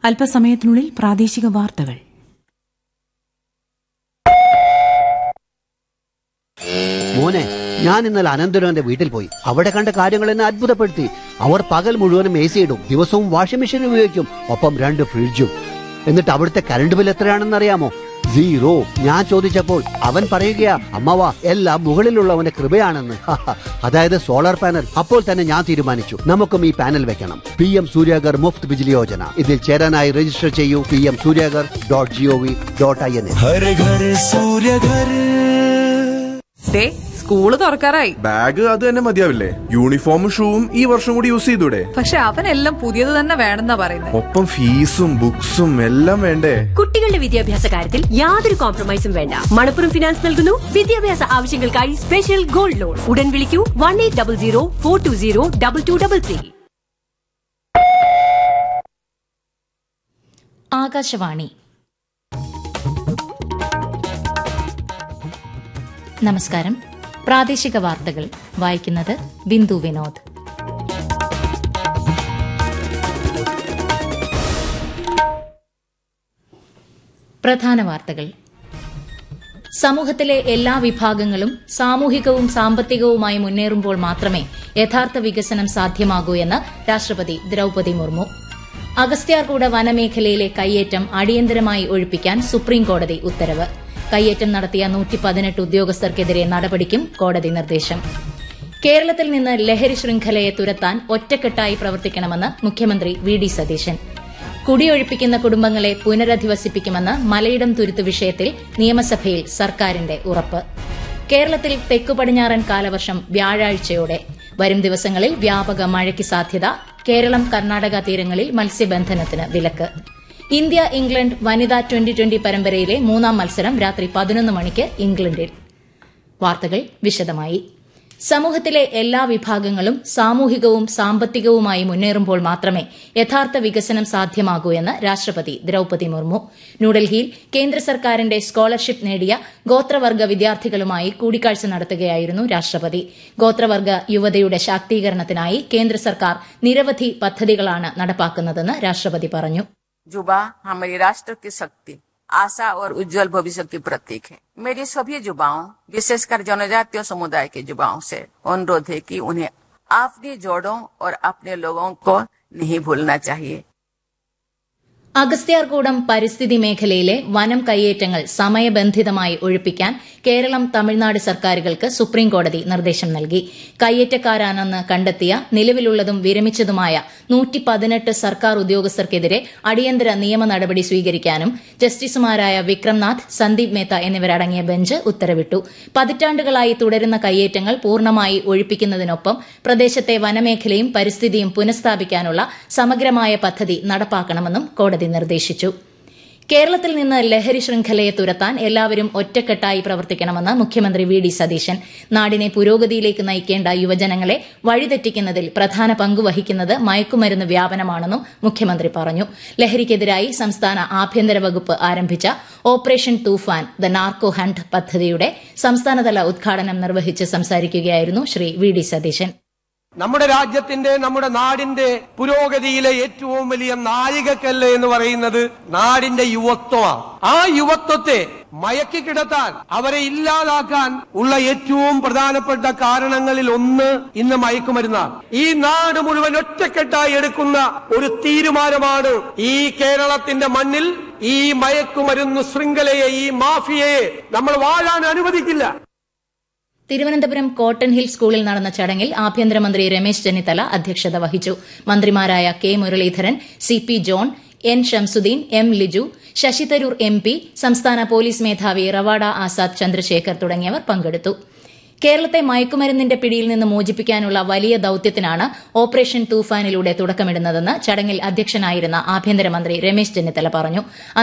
അല്പസമയത്തിനുള്ളിൽ പ്രാദേശിക വാർത്തകൾ. മോനെ, ഞാൻ ഇന്നലെ അനന്തരവന്റെ വീട്ടിൽ പോയി. അവിടെ കണ്ട കാര്യങ്ങൾ എന്നെ അത്ഭുതപ്പെടുത്തി. അവർ പകൽ മുഴുവനും AC ഇടും, ദിവസവും വാഷിംഗ് മെഷീൻ ഉപയോഗിക്കും, ഒപ്പം 2 ഫ്രിഡ്ജും. എന്നിട്ട് അവിടുത്തെ കറണ്ട് ബിൽ എത്രയാണെന്ന് അറിയാമോ? 0. ഞാൻ ചോദിച്ചപ്പോൾ അവൻ പറയുകയാ, അമ്മവാ, എല്ലാം മുകളിലുള്ളവന്റെ കൃപയാണെന്ന്. അതായത് സോളാർ പാനൽ. അപ്പോൾ തന്നെ ഞാൻ തീരുമാനിച്ചു, നമുക്കും ഈ പാനൽ വെക്കണം. PM സൂര്യാഗർ മുഫ്ത് ബിജ്ലി യോജന. ഇതിൽ ചേരാനായി രജിസ്റ്റർ ചെയ്യൂ. pmsuryagar.gov.in. സ്കൂള് തുറക്കാറായി. ബാഗ് അത് തന്നെ മതിയാവില്ലേ? യൂണിഫോമും ഷൂവും ഈ വർഷം കൂടി യൂസ് ചെയ്തൂടെ? പക്ഷെ അവനെല്ലാം പുതിയത് തന്നെ വേണമെന്നാ പറയുന്നത്. ഒപ്പം ഫീസും ബുക്സും എല്ലാം വേണ്ടേ? കുട്ടികളുടെ വിദ്യാഭ്യാസ കാര്യത്തിൽ യാതൊരു കോംപ്രമൈസും വേണ്ട. മണപ്പുറം ഫിനാൻസ് നൽകുന്നു വിദ്യാഭ്യാസ ആവശ്യങ്ങൾക്കായി സ്പെഷ്യൽ ഗോൾഡ് ലോൺ. ഉടൻ വിളിക്കൂ 1800-420-2233. ആകാശവാണി. നമസ്കാരം. പ്രാദേശിക വാർത്തകൾ വായിക്കുന്നത് ബിന്ദു വിനോദ്. പ്രധാന വാർത്തകൾ. സമൂഹത്തിലെ എല്ലാ വിഭാഗങ്ങളും സാമൂഹികവും സാമ്പത്തികവുമായി മുന്നേറുമ്പോൾ മാത്രമേ യഥാർത്ഥ വികസനം സാധ്യമാകൂ എന്ന് രാഷ്ട്രപതി ദ്രൌപദി മുർമു. അഗസ്ത്യാർകൂട വനമേഖലയിലെ കയ്യേറ്റം അടിയന്തരമായി ഒഴിപ്പിക്കാൻ സുപ്രീംകോടതി ഉത്തരവ്. കയ്യേറ്റം നടത്തിയ 118 ഉദ്യോഗസ്ഥർക്കെതിരെ നടപടിക്കും കോടതി നിർദ്ദേശം. കേരളത്തിൽ നിന്ന് ലഹരി ശൃംഖലയെ തുരത്താൻ ഒറ്റക്കെട്ടായി പ്രവർത്തിക്കണമെന്ന് മുഖ്യമന്ത്രി വി.ഡി. സതീശൻ. കുടിയൊഴിപ്പിക്കുന്ന കുടുംബങ്ങളെ പുനരധിവസിപ്പിക്കുമെന്ന് മലയിടം തുരുത്ത് വിഷയത്തിൽ നിയമസഭയിൽ സർക്കാരിന്റെ ഉറപ്പ്. കേരളത്തിൽ തെക്കുപടിഞ്ഞാറൻ കാലവർഷം വ്യാഴാഴ്ചയോടെ. വരും ദിവസങ്ങളിൽ വ്യാപക മഴയ്ക്ക് സാധ്യത. കേരളം കർണാടക തീരങ്ങളിൽ മത്സ്യബന്ധനത്തിന് വിലക്ക്. ഇന്ത്യ ഇംഗ്ലണ്ട് വനിതാ 2020 പരമ്പരയിലെ 3ാം മത്സരം രാത്രി 11 മണിക്ക് ഇംഗ്ലണ്ടിൽ. വാർത്തകൾ വിശദമായി. സമൂഹത്തിലെ എല്ലാ വിഭാഗങ്ങളും സാമൂഹികവും സാമ്പത്തികവുമായി മുന്നേറുമ്പോൾ മാത്രമേ യഥാർത്ഥ വികസനം സാധ്യമാകൂ എന്ന് രാഷ്ട്രപതി ദ്രൌപദി മുർമു. ന്യൂഡൽഹിയിൽ കേന്ദ്ര സർക്കാരിന്റെ സ്കോളർഷിപ്പ് നേടിയ ഗോത്രവർഗ വിദ്യാർത്ഥികളുമായി കൂടിക്കാഴ്ച നടത്തുകയായിരുന്നു രാഷ്ട്രപതി. ഗോത്രവർഗ യുവതയുടെ ശാക്തീകരണത്തിനായി കേന്ദ്ര സർക്കാർ നിരവധി പദ്ധതികളാണ് നടപ്പാക്കുന്നതെന്ന് രാഷ്ട്രപതി പറഞ്ഞു. युवा हमारी राष्ट्र की शक्ति, आशा और उज्जवल भविष्य की प्रतीक है. मेरी सभी युवाओं, विशेषकर जनजातीय समुदाय के युवाओं से अनुरोध है कि उन्हें अपनी जड़ों और अपने लोगों को नहीं भूलना चाहिए. അഗസ്ത്യാർകൂടം പരിസ്ഥിതി മേഖലയിലെ വനം കയ്യേറ്റങ്ങൾ സമയബന്ധിതമായി ഒഴിപ്പിക്കാൻ കേരളം തമിഴ്നാട് സർക്കാരുകൾക്ക് സുപ്രീംകോടതി നിർദ്ദേശം നൽകി. കയ്യേറ്റക്കാരാണെന്ന് കണ്ടെത്തിയ നിലവിലുള്ളതും വിരമിച്ചതുമായ 118 സർക്കാർ ഉദ്യോഗസ്ഥർക്കെതിരെ അടിയന്തര നിയമ നടപടി സ്വീകരിക്കാനും ജസ്റ്റിസുമാരായ വിക്രംനാഥ്, സന്ദീപ് മേത്ത എന്നിവരടങ്ങിയ ബെഞ്ച് ഉത്തരവിട്ടു. പതിറ്റാണ്ടുകളായി തുടരുന്ന കയ്യേറ്റങ്ങൾ പൂർണ്ണമായി ഒഴിപ്പിക്കുന്നതിനൊപ്പം പ്രദേശത്തെ വനമേഖലയും പരിസ്ഥിതിയും പുനഃസ്ഥാപിക്കാനുള്ള സമഗ്രമായ പദ്ധതി നടപ്പാക്കണമെന്നും കോടതി നിർദ്ദേശിച്ചു. കേരളത്തിൽ നിന്ന് ലഹരി ശൃംഖലയെ തുരത്താൻ എല്ലാവരും ഒറ്റക്കെട്ടായി പ്രവർത്തിക്കണമെന്ന് മുഖ്യമന്ത്രി വി.ഡി. സതീശൻ. നാടിനെ പുരോഗതിയിലേക്ക് നയിക്കേണ്ട യുവജനങ്ങളെ വഴിതെറ്റിക്കുന്നതിൽ പ്രധാന പങ്കുവഹിക്കുന്നത് മയക്കുമരുന്ന് വ്യാപനമാണെന്നും മുഖ്യമന്ത്രി പറഞ്ഞു. ലഹരിക്കെതിരായി സംസ്ഥാന ആഭ്യന്തര വകുപ്പ് ആരംഭിച്ച operation Toofan the narco hunt പദ്ധതിയുടെ സംസ്ഥാനതല ഉദ്ഘാടനം നിർവഹിച്ച് സംസാരിക്കുകയായിരുന്നു ശ്രീ വി.ഡി. സതീശൻ. നമ്മുടെ രാജ്യത്തിന്റെ, നമ്മുടെ നാടിന്റെ പുരോഗതിയിലെ ഏറ്റവും വലിയ നാഴികക്കല്ല് എന്ന് പറയുന്നത് നാടിന്റെ യുവത്വമാണ്. ആ യുവത്വത്തെ മയക്കി കിടത്താൻ, അവരെ ഇല്ലാതാക്കാൻ ഉള്ള ഏറ്റവും പ്രധാനപ്പെട്ട കാരണങ്ങളിൽ ഒന്ന് ഇന്ന് മയക്കുമരുന്നാണ്. ഈ നാട് മുഴുവൻ ഒറ്റക്കെട്ടായി എടുക്കുന്ന ഒരു തീരുമാനമാണ് ഈ കേരളത്തിന്റെ മണ്ണിൽ ഈ മയക്കുമരുന്ന് ശൃംഖലയെ, ഈ മാഫിയയെ നമ്മൾ വാഴാൻ അനുവദിക്കില്ല. തിരുവനന്തപുരം കോട്ടൺ ഹിൽ സ്കൂളിൽ നടന്ന ചടങ്ങിൽ ആഭ്യന്തരമന്ത്രി രമേശ് ചെന്നിത്തല അധ്യക്ഷത വഹിച്ചു. മന്ത്രിമാരായ K Muraleedharan, CP John, N Shamsuddin, M Liju, Sasi Tharoor MP, സംസ്ഥാന പോലീസ് മേധാവി റവാഡ ആസാദ് ചന്ദ്രശേഖർ തുടങ്ങിയവർ പങ്കെടുത്തു. കേരളത്തെ മയക്കുമരുന്നിന്റെ പിടിയിൽ നിന്ന് മോചിപ്പിക്കാനുള്ള വലിയ ദൌത്യത്തിനാണ് ഓപ്പറേഷൻ തൂഫാനിലൂടെ തുടക്കമിടുന്നതെന്ന് ചടങ്ങിൽ അധ്യക്ഷനായിരുന്ന ആഭ്യന്തരമന്ത്രി രമേശ് ചെന്നിത്തല പറഞ്ഞു.